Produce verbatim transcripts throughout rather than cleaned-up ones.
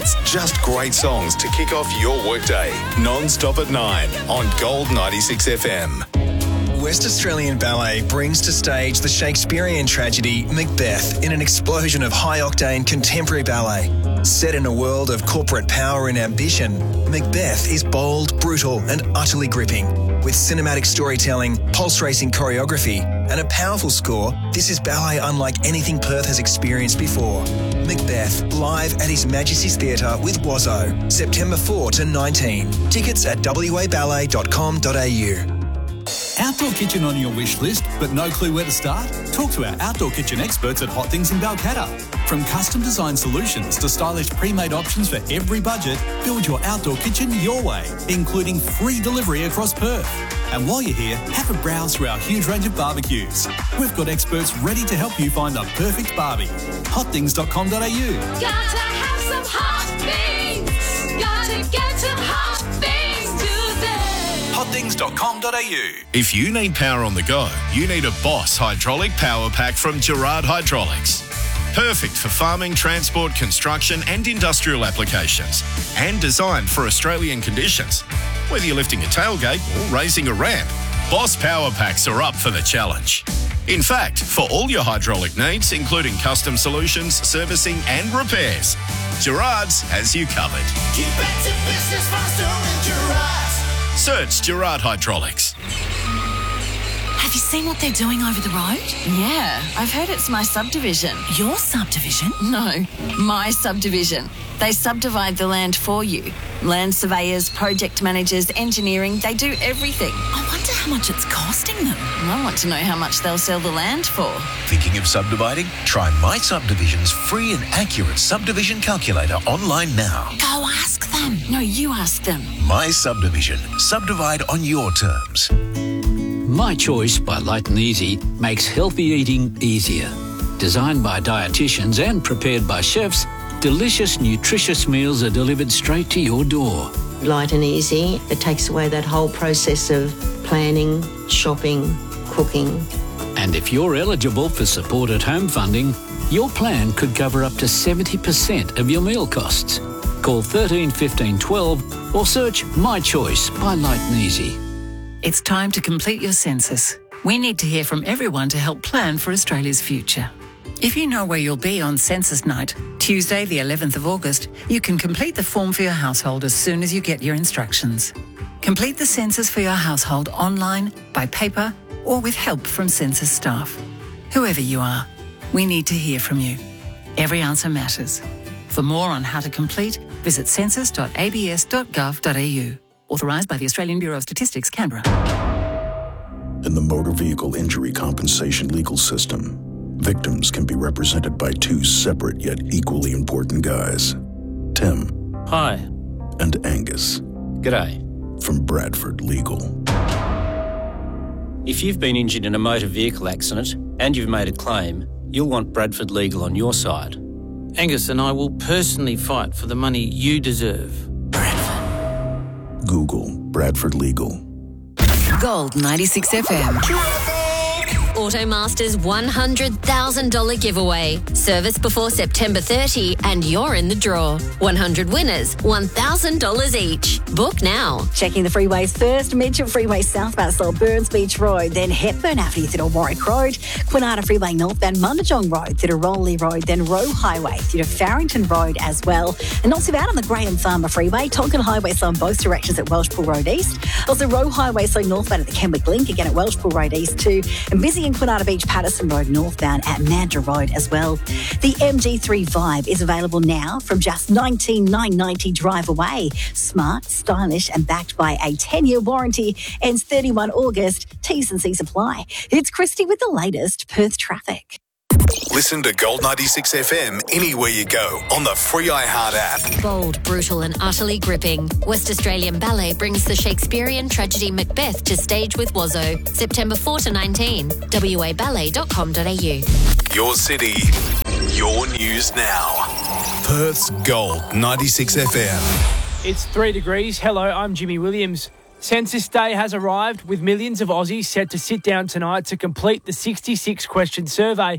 It's just great songs to kick off your workday. Non-stop at nine on Gold ninety-six F M. West Australian Ballet brings to stage the Shakespearean tragedy Macbeth in an explosion of high-octane contemporary ballet. Set in a world of corporate power and ambition, Macbeth is bold, brutal and utterly gripping. With cinematic storytelling, pulse-racing choreography and a powerful score, this is ballet unlike anything Perth has experienced before. Macbeth, live at His Majesty's Theatre with Wazzo, September fourth to nineteenth. Tickets at w a ballet dot com dot a u. Outdoor kitchen on your wish list, but no clue where to start? Talk to our outdoor kitchen experts at Hot Things in Balcatta. From custom design solutions to stylish pre-made options for every budget, build your outdoor kitchen your way, including free delivery across Perth. And while you're here, have a browse through our huge range of barbecues. We've got experts ready to help you find the perfect barbie. hot things dot com dot a u. Gotta have some hot things. Gotta get some hot things today. hot things dot com dot a u. If you need power on the go, you need a Boss hydraulic power pack from Gerard Hydraulics. Perfect for farming, transport, construction and industrial applications. And designed for Australian conditions. Whether you're lifting a tailgate or raising a ramp, Boss power packs are up for the challenge. In fact, for all your hydraulic needs, including custom solutions, servicing and repairs, Gerard's has you covered. Get back to business faster with Gerard's. Search Gerard Hydraulics. Have you seen what they're doing over the road? Yeah, I've heard it's my subdivision. Your subdivision? No, my subdivision. They subdivide the land for you. Land surveyors, project managers, engineering, they do everything. I wonder how much it's costing them. I want to know how much they'll sell the land for. Thinking of subdividing? Try My Subdivision's free and accurate subdivision calculator online now. Go ask them. No, you ask them. My Subdivision. Subdivide on your terms. My Choice by Light and Easy makes healthy eating easier. Designed by dietitians and prepared by chefs, delicious, nutritious meals are delivered straight to your door. Light and easy. It takes away that whole process of planning, shopping, cooking. And if you're eligible for supported home funding, your plan could cover up to seventy percent of your meal costs. Call thirteen fifteen twelve or search My Choice by Light and Easy. It's time to complete your census. We need to hear from everyone to help plan for Australia's future. If you know where you'll be on census night, Tuesday the eleventh of August, you can complete the form for your household as soon as you get your instructions. Complete the census for your household online, by paper, or with help from census staff. Whoever you are, we need to hear from you. Every answer matters. For more on how to complete, visit census dot a b s dot gov dot a u. Authorised by the Australian Bureau of Statistics, Canberra. In the motor vehicle injury compensation legal system, victims can be represented by two separate yet equally important guys. Tim. Hi. And Angus. G'day. From Bradford Legal. If you've been injured in a motor vehicle accident and you've made a claim, you'll want Bradford Legal on your side. Angus and I will personally fight for the money you deserve. Google Bradford Legal. Gold ninety-six F M. Automasters one hundred thousand dollars giveaway. Service before September thirtieth and you're in the draw. one hundred winners, one thousand dollars each. Book now. Checking the freeways first. Mitchell Freeway southbound Slow Burns Beach Road, then Hepburn Avenue through to Warwick Road, Kwinana Freeway northbound Mundajong Road through to Rowley Road, then Roe Highway through to Farrington Road as well. And not too bad on the Graham Farmer Freeway. Tonkin Highway slow in both directions at Welshpool Road East. Also Roe Highway slow northbound at the Kenwick Link, again at Welshpool Road East too. And busy in Kwinana Beach Patterson Road northbound at Mandurah Road as well. The M G three Vibe is available now from just nineteen thousand nine hundred ninety dollars drive away. Smart, stylish and backed by a ten-year warranty. Ends thirty-first of August. T's and C's apply. It's Christy with the latest Perth traffic. Listen to Gold ninety-six F M anywhere you go on the free iHeart app. Bold, brutal and utterly gripping. West Australian Ballet brings the Shakespearean tragedy Macbeth to stage with Wazzo. September fourth to nineteenth. w a ballet dot com dot a u. Your city, your news now. Perth's Gold ninety-six F M. It's three degrees. Hello, I'm Jimmy Williams. Census Day has arrived with millions of Aussies set to sit down tonight to complete the sixty-six question survey.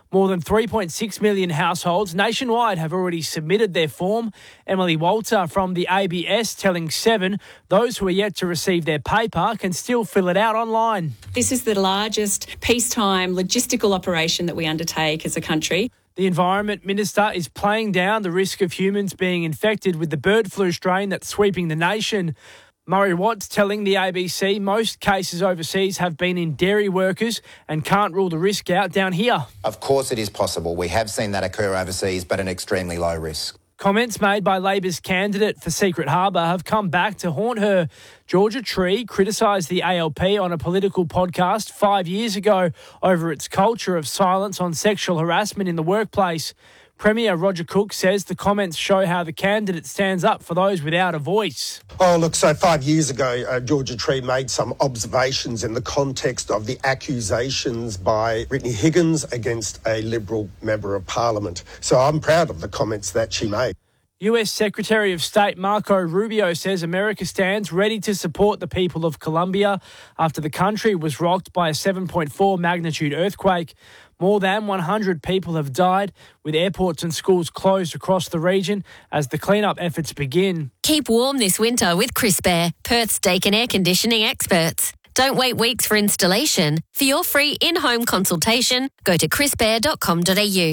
More than three point six million households nationwide have already submitted their form. Emily Walter from the A B S telling Seven those who are yet to receive their paper can still fill it out online. This is the largest peacetime logistical operation that we undertake as a country. The Environment Minister is playing down the risk of humans being infected with the bird flu strain that's sweeping the nation. Murray Watts telling the A B C most cases overseas have been in dairy workers and can't rule the risk out down here. Of course it is possible. We have seen that occur overseas, but an extremely low risk. Comments made by Labor's candidate for Secret Harbour have come back to haunt her. Georgia Tree criticised the A L P on a political podcast five years ago over its culture of silence on sexual harassment in the workplace. Premier Roger Cook says the comments show how the candidate stands up for those without a voice. Oh, look, so five years ago, uh, Georgia Tree made some observations in the context of the accusations by Brittany Higgins against a Liberal member of Parliament. So I'm proud of the comments that she made. U S Secretary of State Marco Rubio says America stands ready to support the people of Colombia after the country was rocked by a seven point four magnitude earthquake. More than one hundred people have died, with airports and schools closed across the region as the cleanup efforts begin. Keep warm this winter with Crisp Air, Perth's Dakin air conditioning experts. Don't wait weeks for installation. For your free in-home consultation, go to crisp air dot com dot a u.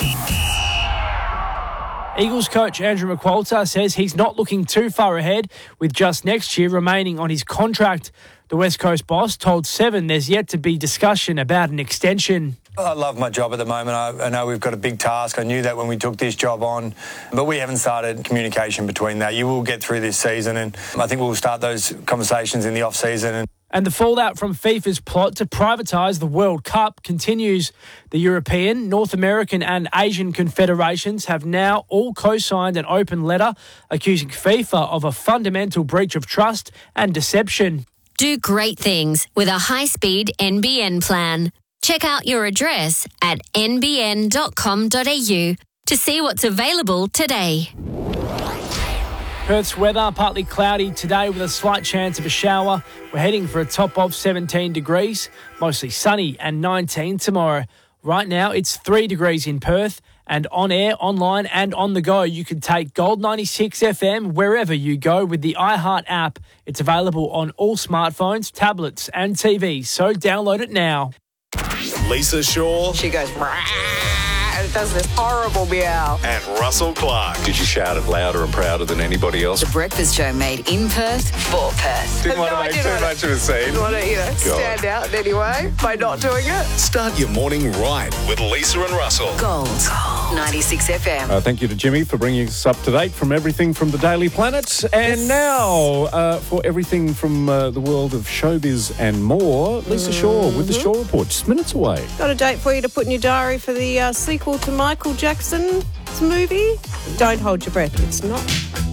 Eagles coach Andrew McQualter says he's not looking too far ahead, with just next year remaining on his contract. The West Coast boss told Seven there's yet to be discussion about an extension. I love my job at the moment. I, I know we've got a big task. I knew that when we took this job on, but we haven't started communication between that. You will get through this season, and I think we'll start those conversations in the off-season. And And the fallout from FIFA's plot to privatise the World Cup continues. The European, North American and Asian confederations have now all co-signed an open letter accusing FIFA of a fundamental breach of trust and deception. Do great things with a high-speed N B N plan. Check out your address at n b n dot com dot a u to see what's available today. Perth's weather, partly cloudy today with a slight chance of a shower. We're heading for a top of seventeen degrees, mostly sunny, and nineteen tomorrow. Right now, it's three degrees in Perth, and on air, online, and on the go, you can take Gold ninety-six F M wherever you go with the iHeart app. It's available on all smartphones, tablets, and T Vs, so download it now. Lisa Shaw. She goes, and does this horrible meow. And Russell Clark. Did you shout it louder and prouder than anybody else? The Breakfast Show made in Perth for Perth. Didn't want No, to I make didn't. too much of a scene. Didn't want to, you know, stand out in any way by not doing it. Start your morning right with Lisa and Russell. Gold ninety-six F M. Uh, thank you to Jimmy for bringing us up to date from everything from the Daily Planet. And Yes. now, uh, for everything from uh, the world of showbiz and more, Lisa Shaw with the Shaw Report, just minutes away. Got a date for you to put in your diary for the uh, sequel to Michael Jackson's movie. Don't hold your breath. It's not